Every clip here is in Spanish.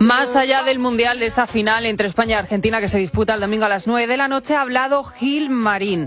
Más allá del Mundial, de esta final entre España y Argentina que se disputa el domingo a las 9 de la noche, ha hablado Gil Marín.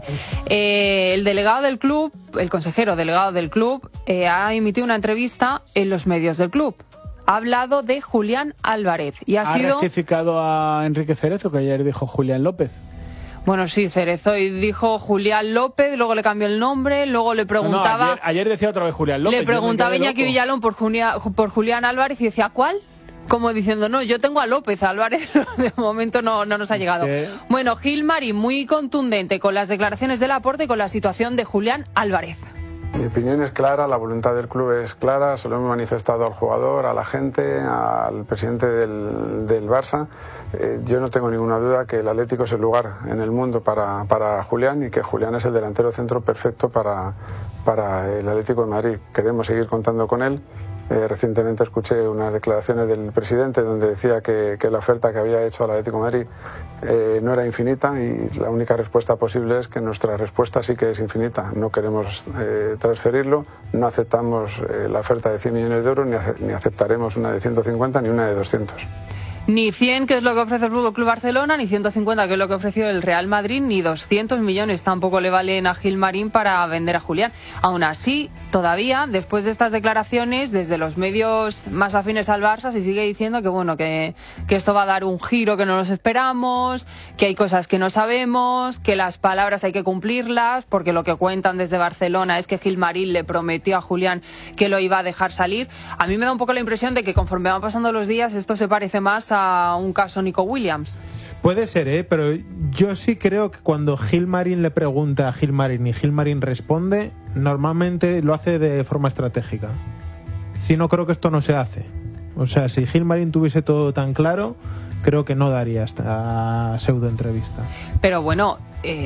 El delegado del club, el consejero delegado del club, ha emitido una entrevista en los medios del club. Ha hablado de Julián Álvarez y ha sido... rectificado a Enrique Cerezo, que ayer dijo Julián López. Bueno, sí, Cerezo dijo Julián López, luego le cambió el nombre, luego le preguntaba... No, ayer decía otra vez Julián López. Le preguntaba a Iñaki Villalón por Julián Álvarez y decía, ¿cuál? Como diciendo, no, yo tengo a López Álvarez, de momento no nos ha llegado. Bueno, Gil Marín, muy contundente con las declaraciones de Laporta y con la situación de Julián Álvarez. Mi opinión es clara, la voluntad del club es clara, se lo hemos manifestado al jugador, a la gente, al presidente del Barça. Yo no tengo ninguna duda que el Atlético es el lugar en el mundo para Julián y que Julián es el delantero centro perfecto para el Atlético de Madrid. Queremos seguir contando con él. Recientemente escuché unas declaraciones del presidente donde decía que la oferta que había hecho al Atlético de Madrid no era infinita y la única respuesta posible es que nuestra respuesta sí que es infinita. No queremos transferirlo, no aceptamos la oferta de 100 millones de euros ni aceptaremos una de 150 ni una de 200. Ni 100, que es lo que ofrece el Fútbol Club Barcelona, ni 150, que es lo que ofreció el Real Madrid, ni 200 millones tampoco le valen a Gil Marín para vender a Julián. Aún así, todavía, después de estas declaraciones, desde los medios más afines al Barça, se sigue diciendo que bueno, que esto va a dar un giro que no nos esperamos, que hay cosas que no sabemos, que las palabras hay que cumplirlas, porque lo que cuentan desde Barcelona es que Gil Marín le prometió a Julián que lo iba a dejar salir. A mí me da un poco la impresión de que conforme van pasando los días, esto se parece más a un caso Nico Williams. Puede ser, pero yo sí creo que cuando Gil Marín le pregunta a Gil Marín y Gil Marín responde, normalmente lo hace de forma estratégica. Si no, creo que esto no se hace. O sea, si Gil Marín tuviese todo tan claro, creo que no daría esta pseudo entrevista. Pero bueno,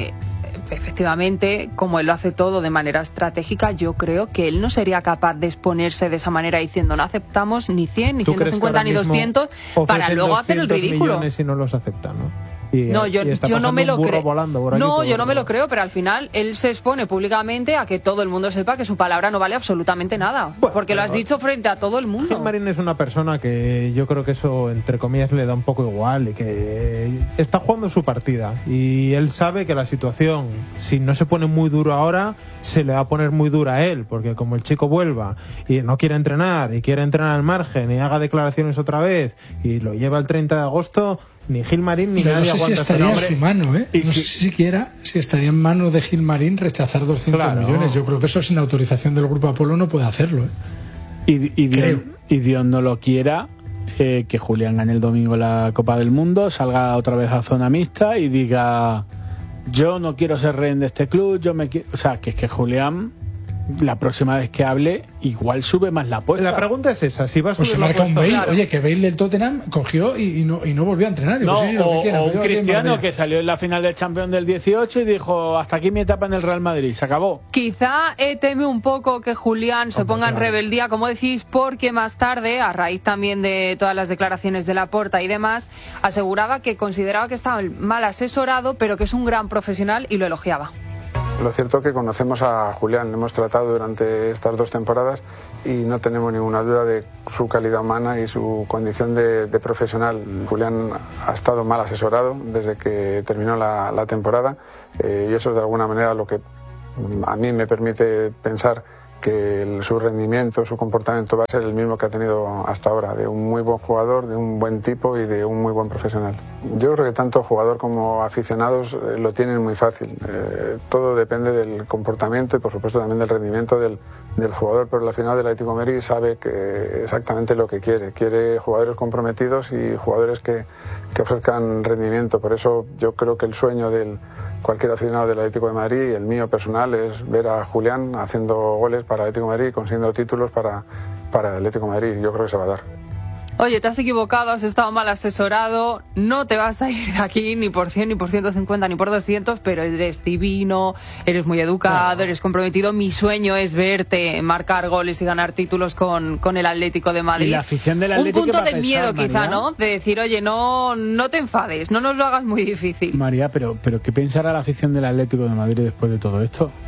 efectivamente, como él lo hace todo de manera estratégica, yo creo que él no sería capaz de exponerse de esa manera diciendo no aceptamos ni 100, ni 150, ni 200 para luego hacer el ridículo. Millones y no los aceptan, ¿no? No, yo no me lo creo. No, yo no me lo creo, pero al final él se expone públicamente a que todo el mundo sepa que su palabra no vale absolutamente nada. Bueno, porque lo has dicho frente a todo el mundo. Gil Marín es una persona que yo creo que eso, entre comillas, le da un poco igual y que está jugando su partida. Y él sabe que la situación, si no se pone muy duro ahora, se le va a poner muy dura a él. Porque como el chico vuelva y no quiere entrenar y quiere entrenar al margen y haga declaraciones otra vez y lo lleva el 30 de agosto... Ni Gil Marín ni nadie aguanta. No sé si estaría en su mano, ¿eh? No sé siquiera si estaría en manos de Gil Marín rechazar 200 millones. Yo creo que eso sin autorización del Grupo Apolo no puede hacerlo, ¿eh? Y Dios no lo quiera, que Julián gane el domingo la Copa del Mundo, salga otra vez a zona mixta y diga yo no quiero ser rehén de este club, o sea, que es que Julián... La próxima vez que hable, igual sube más la apuesta. La pregunta es esa, si va a subir pues se marca un Bale, claro. Oye, que Bale del Tottenham cogió y no volvió a entrenar. No, sí, o un Cristiano que salió en la final del Champions del 18 y dijo, hasta aquí mi etapa en el Real Madrid, se acabó. Quizá teme un poco que Julián se ponga en rebeldía, como decís, porque más tarde, a raíz también de todas las declaraciones de Laporta y demás, aseguraba que consideraba que estaba mal asesorado, pero que es un gran profesional y lo elogiaba. Lo cierto es que conocemos a Julián, le hemos tratado durante estas 2 temporadas y no tenemos ninguna duda de su calidad humana y su condición de profesional. Julián ha estado mal asesorado desde que terminó la temporada y eso es de alguna manera lo que a mí me permite pensar que su rendimiento, su comportamiento va a ser el mismo que ha tenido hasta ahora, de un muy buen jugador, de un buen tipo y de un muy buen profesional. Yo creo que tanto jugador como aficionados lo tienen muy fácil. Todo depende del comportamiento y por supuesto también del rendimiento del jugador, pero al final del Atlético de Madrid sabe que exactamente lo que quiere. Quiere jugadores comprometidos y jugadores que ofrezcan rendimiento. Por eso yo creo que el sueño del cualquier aficionado del Atlético de Madrid y el mío personal es ver a Julián haciendo goles para el Atlético de Madrid, consiguiendo títulos para el Atlético de Madrid. Yo creo que se va a dar. Oye, te has equivocado, has estado mal asesorado, no te vas a ir de aquí ni por 100, ni por 150, ni por 200, pero eres divino, eres muy educado, eres comprometido. Mi sueño es verte marcar goles y ganar títulos con el Atlético de Madrid. Y la afición del Atlético. Un punto de miedo, María, quizá, ¿no? De decir, oye, no te enfades, no nos lo hagas muy difícil. María, pero ¿qué pensará la afición del Atlético de Madrid después de todo esto?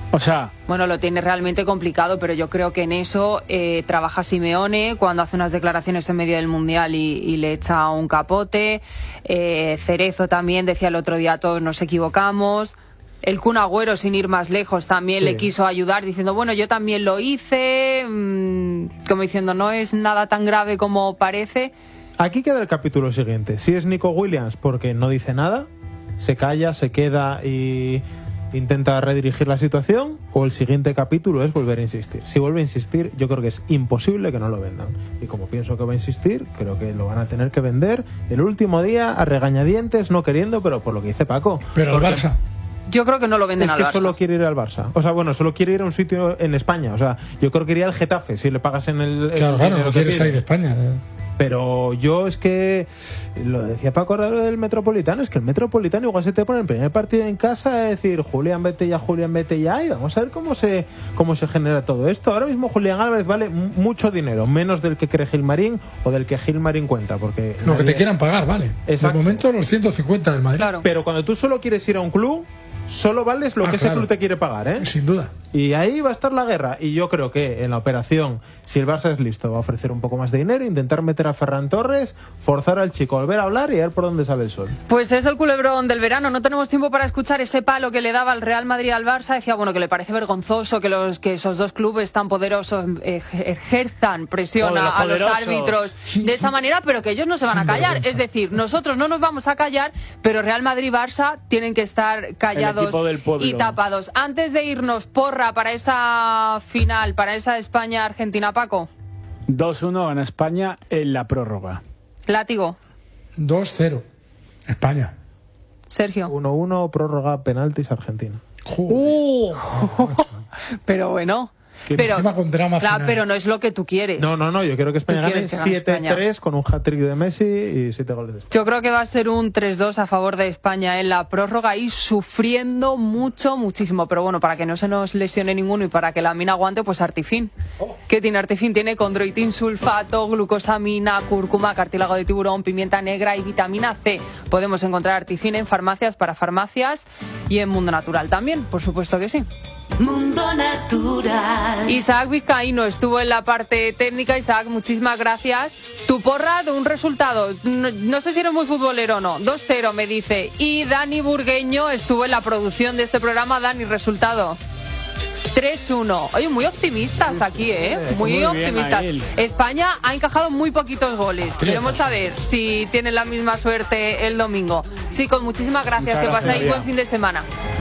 O sea... Bueno, lo tiene realmente complicado, pero yo creo que en eso trabaja Simeone cuando hace unas declaraciones en medio del Mundial y le echa un capote. Cerezo también decía el otro día, todos nos equivocamos. El Kun Agüero, sin ir más lejos, también le quiso ayudar diciendo, bueno, yo también lo hice, como diciendo, no es nada tan grave como parece. Aquí queda el capítulo siguiente. Si es Nico Williams porque no dice nada, se calla, se queda y intenta redirigir la situación, o el siguiente capítulo es volver a insistir. Si vuelve a insistir, yo creo que es imposible que no lo vendan. Y como pienso que va a insistir, creo que lo van a tener que vender el último día a regañadientes, no queriendo, pero por lo que dice Paco. Pero al Barça. Yo creo que no lo venden al Barça. Es que solo quiere ir al Barça. O sea, bueno, solo quiere ir a un sitio en España. O sea, yo creo que iría al Getafe si le pagas en el... Claro, no quiere salir de España. Pero yo es que, lo decía Paco del Metropolitano, es que el Metropolitano igual se te pone el primer partido en casa, es decir, Julián, vete ya, y vamos a ver cómo se genera todo esto. Ahora mismo Julián Álvarez vale mucho dinero, menos del que cree Gilmarín o del que Gilmarín cuenta, porque... Lo que te quieran pagar, vale. Exacto. De momento los 150 del Madrid. Claro. Pero cuando tú solo quieres ir a un club, solo vales lo que ese club te quiere pagar, ¿eh? Sin duda. Y ahí va a estar la guerra. Y yo creo que en la operación, si el Barça es listo, va a ofrecer un poco más de dinero, intentar meter a Ferran Torres, forzar al chico a volver a hablar y a ver por dónde sale el sol. Pues es el culebrón del verano. No tenemos tiempo para escuchar ese palo que le daba el Real Madrid al Barça. Decía, bueno, que le parece vergonzoso que esos dos clubes tan poderosos ejerzan presión a los árbitros de esa manera, pero que ellos no se van a callar. Es decir, nosotros no nos vamos a callar, pero Real Madrid y Barça tienen que estar callados y tapados. Antes de irnos, porra para esa final, para esa España-Argentina, Paco. 2-1 en España en la prórroga. Látigo. 2-0. España. Sergio. 1-1, prórroga, penaltis, Argentina. Pero bueno. Con drama final. Pero no es lo que tú quieres. No, yo quiero que España gane 7-3 con un hat-trick de Messi y 7 goles de España. Yo creo que va a ser un 3-2 a favor de España en la prórroga y sufriendo muchísimo. Pero bueno, para que no se nos lesione ninguno y para que la mina aguante, pues Artifin. ¿Qué tiene Artifin? Tiene condroitin, sulfato, glucosamina, cúrcuma, cartílago de tiburón, pimienta negra y vitamina C. Podemos encontrar Artifin en farmacias, para farmacias y en Mundo Natural también, por supuesto que sí. Mundo Natural. Isaac Vizcaíno estuvo en la parte técnica. Isaac, muchísimas gracias. Tu porra de un resultado, no sé si eres muy futbolero o no, 2-0 me dice. Y Dani Burgueño estuvo en la producción de este programa. Dani, resultado 3-1. Oye, muy optimistas aquí, ¿eh? Muy optimistas. España ha encajado muy poquitos goles. Queremos saber si tienen la misma suerte el domingo. Chicos, muchísimas gracias. Que paséis buen fin de semana.